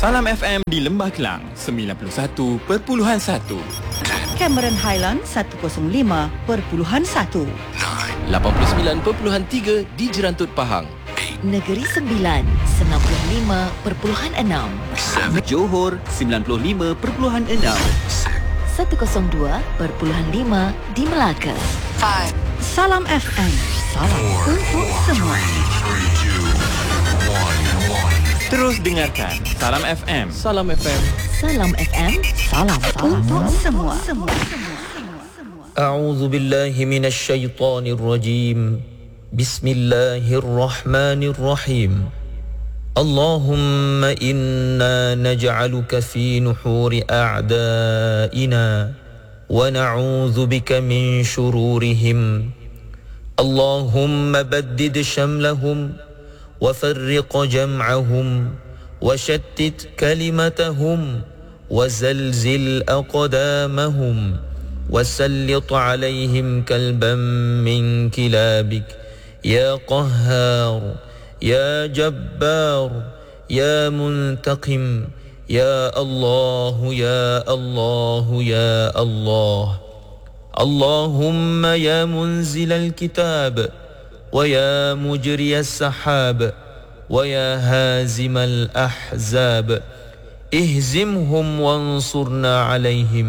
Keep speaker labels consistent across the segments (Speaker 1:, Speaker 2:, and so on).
Speaker 1: Salam FM di Lembah Kelang 91.1.
Speaker 2: Cameron Highland 105.1.
Speaker 3: 89.3 di Jerantut Pahang.
Speaker 4: Negeri Sembilan 95.6.
Speaker 5: Johor 95.6.
Speaker 4: 102.5 di Melaka.
Speaker 2: Salam FM. Salam untuk semua.
Speaker 1: Terus dengarkan Salam FM.
Speaker 3: Salam FM.
Speaker 4: Salam FM.
Speaker 2: Salam untuk semua.
Speaker 6: أعوذ بالله من الشيطان الرجيم بسم الله الرحمن الرحيم اللهم إنا نجعلك في نحور أعدائنا ونعوذ بك من شرورهم اللهم بدد شملهم وفرق جمعهم وشتت كلمتهم وزلزل أقدامهم وسلط عليهم كلبا من كلابك يا قهار يا جبار يا منتقم يا الله يا الله يا الله اللهم يا منزل الكتاب ويا مجري السحاب ويا هازم الأحزاب اهزمهم وانصرنا عليهم.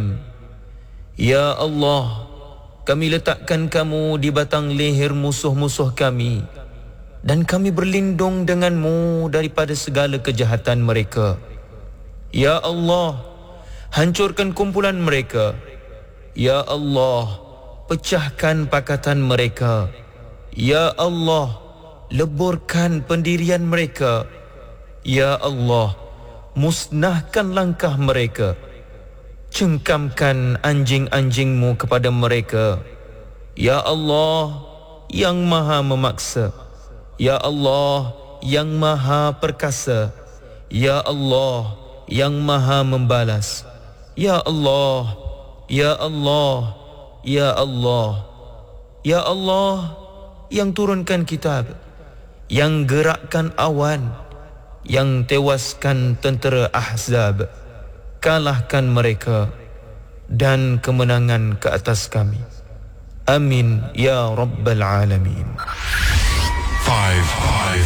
Speaker 6: Ya Allah, kami letakkan kamu di batang leher musuh-musuh kami dan kami berlindung denganmu daripada segala kejahatan mereka. Ya Allah, hancurkan kumpulan mereka. Ya Allah, pecahkan pakatan mereka. Ya Allah, leburkan pendirian mereka. Ya Allah, musnahkan langkah mereka. Cengkamkan anjing-anjingmu kepada mereka. Ya Allah, yang maha memaksa. Ya Allah, yang maha perkasa. Ya Allah, yang maha membalas. Ya Allah, Ya Allah, Ya Allah, Ya Allah, yang turunkan kitab, yang gerakkan awan, yang tewaskan tentera Ahzab. Kalahkan mereka dan kemenangan ke atas kami. Amin ya Rabbal Alamin.
Speaker 7: 5, 4,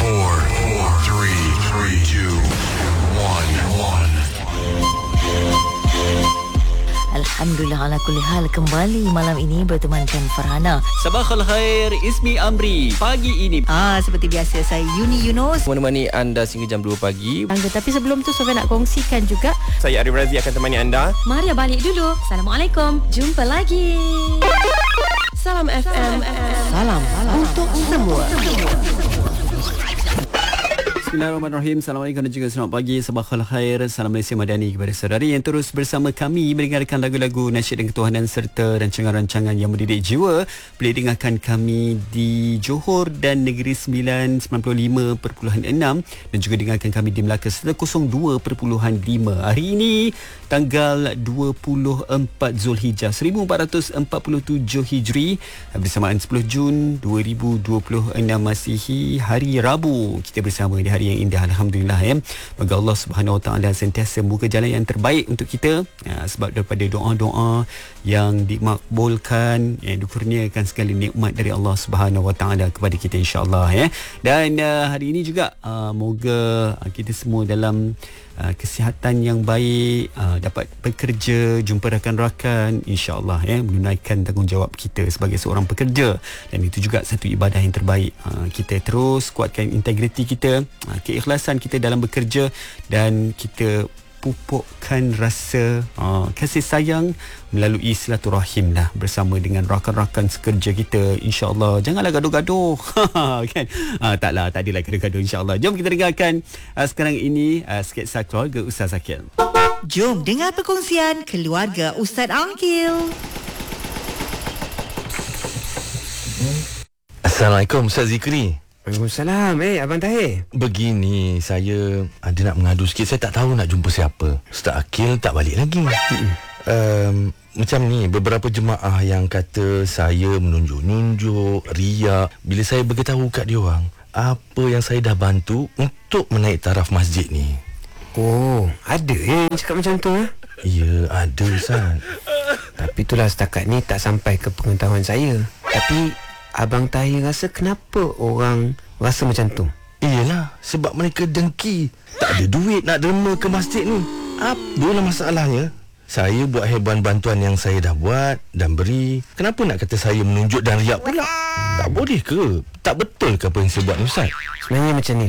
Speaker 7: 3, 2, 1.
Speaker 4: Alhamdulillah ala kulli hal, kembali malam ini bertemankan Farhana.
Speaker 5: Sabah khair, Ismi Amri. Pagi ini
Speaker 2: Seperti biasa, saya Yuni Yunus
Speaker 3: Menemani anda sehingga jam 2 pagi.
Speaker 2: Tapi sebelum tu Sofia nak kongsikan juga.
Speaker 1: Saya Arif Razi akan temani anda.
Speaker 8: Maria balik dulu. Assalamualaikum. Jumpa lagi. Salam FM.
Speaker 2: Salam untuk semua.
Speaker 5: Bismillahirrahmanirrahim. Assalamualaikum dan juga selamat pagi. Sabah khair. Salam Malaysia Madani kepada saudari yang terus bersama kami mendengarkan lagu-lagu nasyid dan ketuhanan serta rancangan-rancangan yang mendidik jiwa. Boleh dengarkan kami di Johor dan Negeri Sembilan 95.6 dan juga dengarkan kami di Melaka 102.5. Hari ini tanggal 24 Zulhijjah 1447 Hijri bersamaan 10 Jun 2026 Masihi, hari Rabu. Kita bersama di hari yang indah, alhamdulillah ya. Moga Allah Subhanahu Wa Taala sentiasa buka jalan yang terbaik untuk kita sebab daripada doa-doa yang dimakbulkan, yang dikurniakan segala nikmat dari Allah Subhanahu Wa Taala kepada kita, insya-Allah ya. Dan hari ini juga moga kita semua dalam kesihatan yang baik, dapat bekerja, jumpa rakan-rakan, insya-Allah ya, menunaikan tanggungjawab kita sebagai seorang pekerja, dan itu juga satu ibadah yang terbaik. Kita terus kuatkan integriti kita, keikhlasan kita dalam bekerja, dan kita pupukkan rasa kasih sayang melalui silaturahim lah bersama dengan rakan-rakan sekerja kita, insya-Allah. Janganlah gaduh-gaduh kan. Tak adalah gaduh-gaduh, insya-Allah. Jom kita dengarkan sekarang ini sketsa keluarga Ustaz Akil.
Speaker 2: Jom dengar perkongsian keluarga Ustaz Angkil.
Speaker 9: Assalamualaikum Ustaz Zikri.
Speaker 10: Waalaikumsalam. Abang Tahir.
Speaker 9: Begini, saya ada nak mengadu sikit. Saya tak tahu nak jumpa siapa. Ustaz Akil tak balik lagi. Macam ni, beberapa jemaah yang kata saya menunjuk-nunjuk, riak. Bila saya beritahu kat dia orang apa yang saya dah bantu untuk menaik taraf masjid ni.
Speaker 10: Oh, ada yang cakap macam tu
Speaker 9: Ya, ada Ustaz.
Speaker 10: Tapi itulah setakat ni tak sampai ke pengetahuan saya. Tapi Abang Tahir rasa kenapa orang rasa macam tu?
Speaker 9: Iyalah, sebab mereka dengki. Tak ada duit nak derma ke masjid ni. Apalah masalahnya? Saya buat heban bantuan yang saya dah buat dan beri. Kenapa nak kata saya menunjuk dan riak pula? Tak boleh ke? Tak betul ke apa yang saya buat ni Ustaz?
Speaker 10: Sebenarnya macam ni